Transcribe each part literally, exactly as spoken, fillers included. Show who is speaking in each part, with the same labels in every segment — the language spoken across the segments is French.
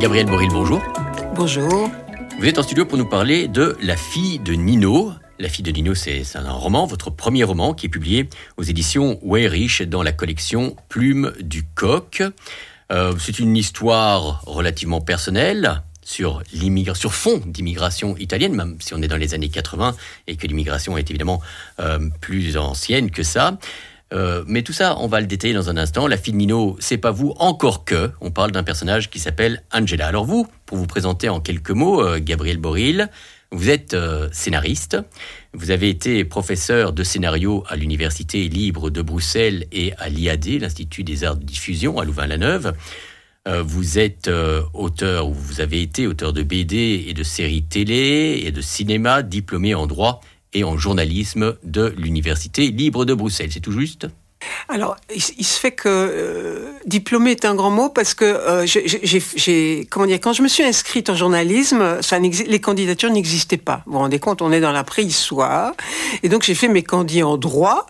Speaker 1: Gabrielle Boril, bonjour.
Speaker 2: Bonjour.
Speaker 1: Vous êtes en studio pour nous parler de La fille de Nino. La fille de Nino, c'est, c'est un roman, votre premier roman, qui est publié aux éditions Weyrich dans la collection Plume du Coq. Euh, c'est une histoire relativement personnelle sur, sur fond d'immigration italienne, même si on est dans les années quatre-vingts et que l'immigration est évidemment euh, plus ancienne que ça. Euh, mais tout ça, on va le détailler dans un instant. La fille de Nino, c'est pas vous, encore que. On parle d'un personnage qui s'appelle Angela. Alors vous, pour vous présenter en quelques mots, euh, Gabrielle Boril, vous êtes euh, scénariste. Vous avez été professeur de scénario à l'Université libre de Bruxelles et à l'I A D, l'Institut des arts de diffusion à Louvain-la-Neuve. Euh, vous êtes euh, auteur, ou vous avez été auteur de B D et de séries télé et de cinéma, diplômé en droit et en journalisme de l'Université libre de Bruxelles. C'est tout juste ?
Speaker 2: Alors, il, il se fait que euh, diplômé est un grand mot parce que euh, j'ai, j'ai, j'ai, comment dire, quand je me suis inscrite en journalisme, ça les candidatures n'existaient pas. Vous vous rendez compte, on est dans la préhistoire. Et donc, j'ai fait mes candidats en droit.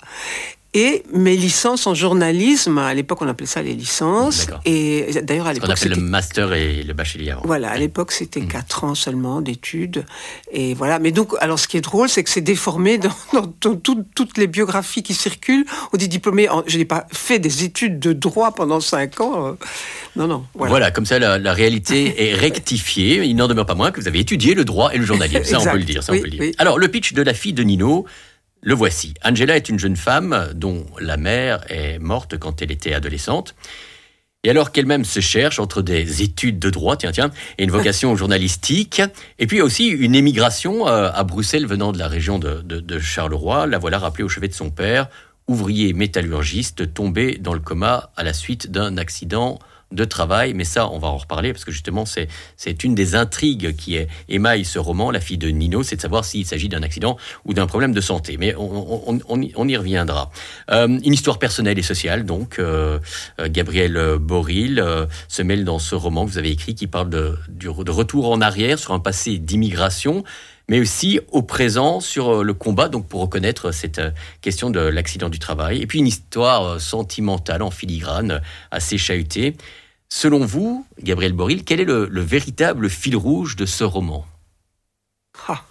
Speaker 2: Et mes licences en journalisme, à l'époque on appelait ça les licences.
Speaker 1: D'accord.
Speaker 2: Et d'ailleurs à l'époque
Speaker 1: ce qu'on appelle
Speaker 2: c'était...
Speaker 1: le master et le bachelier.
Speaker 2: Voilà, à l'époque c'était mmh. quatre ans seulement d'études. Et voilà. Mais donc, alors ce qui est drôle, c'est que c'est déformé dans, dans, dans tout, toutes les biographies qui circulent. On dit diplômé. En... Je n'ai pas fait des études de droit pendant cinq ans. Euh... Non, non. Voilà.
Speaker 1: Voilà, comme ça la, la réalité est rectifiée. Il n'en demeure pas moins que vous avez étudié le droit et le journalisme. Ça, exact. on peut le dire. Ça,
Speaker 2: oui,
Speaker 1: on peut le dire.
Speaker 2: Oui.
Speaker 1: Alors, le pitch de La fille de Nino. Le voici. Angela est une jeune femme dont la mère est morte quand elle était adolescente. Et alors qu'elle-même se cherche entre des études de droit, tiens, tiens, et une vocation journalistique, et puis aussi une émigration à Bruxelles venant de la région de, de, de Charleroi, la voilà rappelée au chevet de son père, ouvrier métallurgiste, tombé dans le coma à la suite d'un accident de travail, mais ça, on va en reparler, parce que justement, c'est, c'est une des intrigues qui est, émaille ce roman, La fille de Nino, c'est de savoir s'il s'agit d'un accident ou d'un problème de santé. Mais on, on, on, on y reviendra. Euh, une histoire personnelle et sociale, donc, euh, Gabrielle Boril euh, se mêle dans ce roman que vous avez écrit, qui parle de, du, de retour en arrière sur un passé d'immigration, mais aussi au présent sur le combat, donc pour reconnaître cette question de l'accident du travail. Et puis une histoire sentimentale en filigrane, assez chahutée. Selon vous, Gabrielle Boril, quel est le, le véritable fil rouge de ce roman ?
Speaker 2: ah.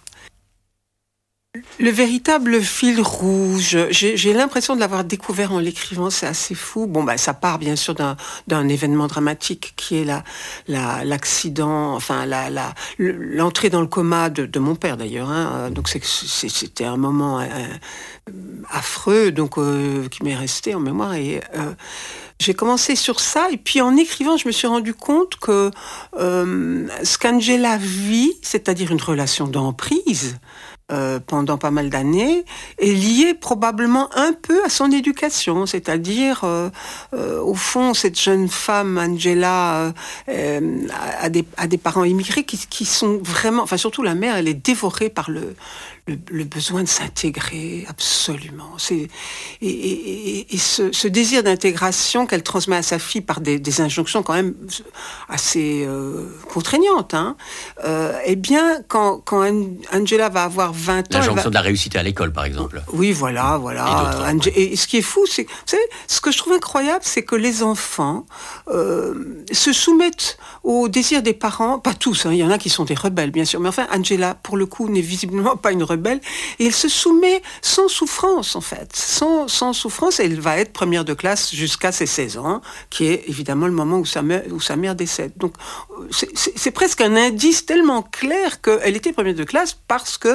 Speaker 2: Le véritable fil rouge, j'ai, j'ai l'impression de l'avoir découvert en l'écrivant, c'est assez fou. Bon, bah, ça part bien sûr d'un, d'un événement dramatique qui est la, la, l'accident, enfin la, la, l'entrée dans le coma de, de mon père d'ailleurs. Hein. Donc c'est, c'est, c'était un moment euh, affreux, donc euh, qui m'est resté en mémoire. Et euh, j'ai commencé sur ça, et puis en écrivant, je me suis rendu compte que euh, ce qu'Angela vit, c'est-à-dire une relation d'emprise, Euh, pendant pas mal d'années, est lié probablement un peu à son éducation, c'est-à-dire, euh, euh, au fond, cette jeune femme, Angela, euh, a, des, a des parents immigrés qui, qui sont vraiment, enfin surtout la mère, elle est dévorée par le, le, le besoin de s'intégrer, absolument. C'est, et et, et ce, ce désir d'intégration qu'elle transmet à sa fille par des, des injonctions quand même assez euh, contraignantes, hein, euh, eh bien, quand, quand Angela va avoir vingt ans...
Speaker 1: L'injonction
Speaker 2: va...
Speaker 1: de la réussite à l'école, par exemple.
Speaker 2: Oui, voilà, voilà. Et, Ange... et ce qui est fou, c'est... Vous savez, ce que je trouve incroyable, c'est que les enfants euh, se soumettent aux désirs des parents, pas tous, hein, il y en a qui sont des rebelles, bien sûr, mais enfin, Angela, pour le coup, n'est visiblement pas une rebelle, et elle se soumet sans souffrance, en fait. Sans, sans souffrance, et elle va être première de classe jusqu'à ses seize ans, qui est évidemment le moment où sa mère, où sa mère décède. Donc, c'est, c'est, c'est presque un indice tellement clair qu'elle était première de classe parce que